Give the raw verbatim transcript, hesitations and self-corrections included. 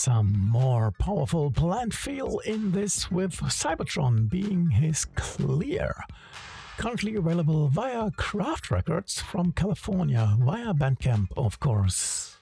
some more powerful plant feel in this with Cybertron being his Clear. Currently available via Craft Records from California, via Bandcamp of course.